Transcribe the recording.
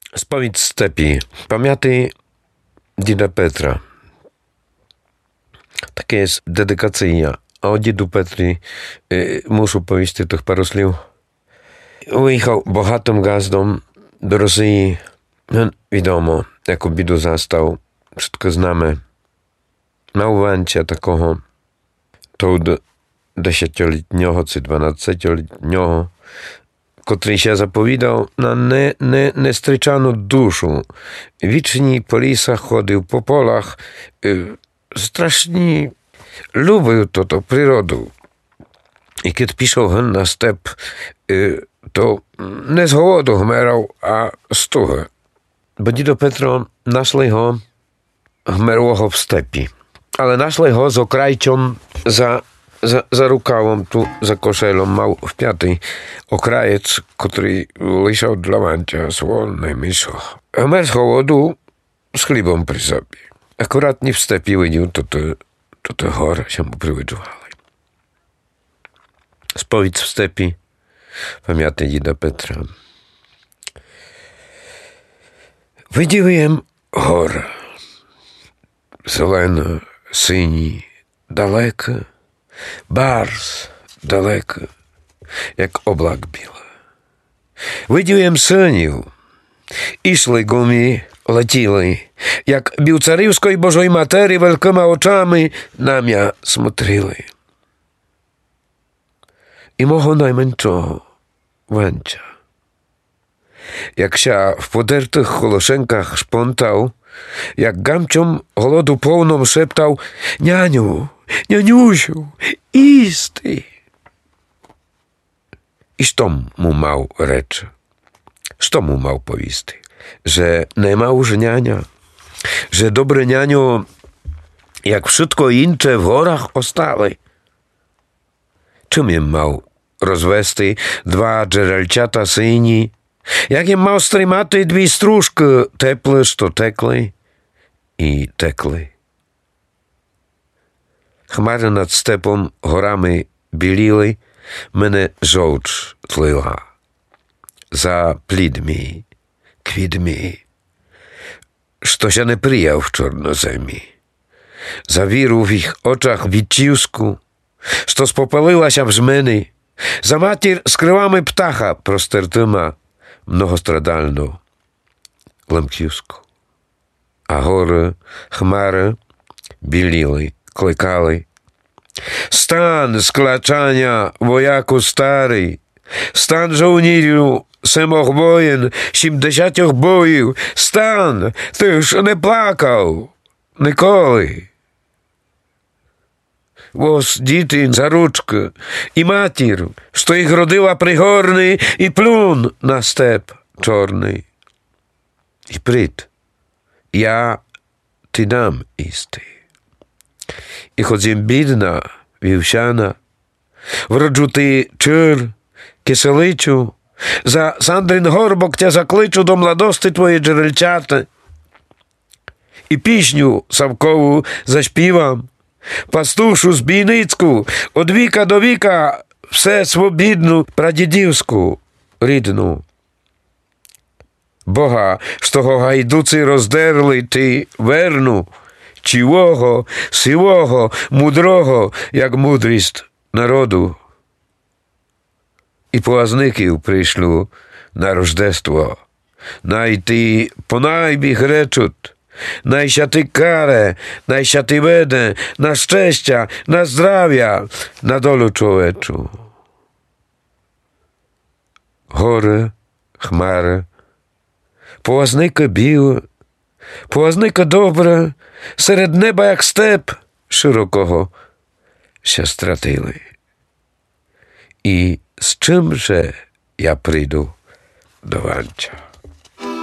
Сповідь в степі. Пам'яти діда Петра. Таке є дедикація. А о діду Петрі мушу повісти тих пару слів. Виїхав багатим газдом до Росії. Відомо, яку біду застав. Wszystko znamy. Małwancia такого, того 10-літнього чи 12-літнього, котрий ще заповідав на нестрічану душу. Вічні по лісах ходив, по полах. Страшні любив то природу. І kiedy пішов на степ, то не з голоду гмерав, а з туги. Бо дідо Петро нашли його гмерлого в степі. Але нашли його з okrajciem za rukawą, tu za koszelą, mał w piątej okrajec, który leżał dla Wancia słonny myszo. Gmer z hołodu z chlibą przy sobie. Akurat nie w stepie łynił, to te chore się mu przywyczuwały. Spowiedź w stepi, pamiętaj dzida Petra. Видівуєм гора, зелена, сині, далека, барс далека, як облак біла. Видівуєм синів, ішли гумі, летіли, як білцарівської Божої Матері великими очами на м'я смотрили. І мого найменшого Ванча, jak się w podертych holoszenkach szpontał, jak gamciom głodu pełną szeptał: Nianiu, nianiusiu, isty. I što mu mał rzecz? Što mu mał powisty? Że nie ma już niania? Że dobre nianio, jak wszystko incze w horach ostale? Czym im mał rozwesty dwa dżerelciata syni? Jak je mał strymaty dwie stróżki teple, što tekli i tekli. Chmary nad stepą horami біліли, мене żołcz tlila. Za plidmi, kwidmi, što się nie prijał w czornozemi. Za wiru w ich oczach wiciusku, što spopaliła się w żmeny. Za matir z krylami ptacha prostertyma, многострадальну ламківську. А гори, хмари біліли, кликали: «Стан з клачання, вояку старий! Стан żołnierzu, семох воїн, 70 боїв! Стан, ти ж не плакав ніколи!» Вось діти за ручки, і матір, що їх родила пригорний, і плюн на степ чорний. І прийд, я ти дам істи. І хоч їм бідна, вівсяна, вроджу ти чир, киселичу, за Сандрин горбок тя закличу до младости твої джерельчата. І пісню Савкову заспівам, пастушу збійницьку, од віка до віка, все свобідну прадідівську рідну. Бога, з того гайдуці роздерли, ти верну, чивого, сивого, мудрого, як мудрість народу. І плазників прийшлю на рождество. Най понайбіг речуть, najsia ty karę, najsia ty będę, na szczęścia, na zdrowia, na dolu człoweczu. Горе, хмари, полазника біле, полазника добре, серед неба, як степ широкого, się стратили. І з чим же я прийду до Ванча?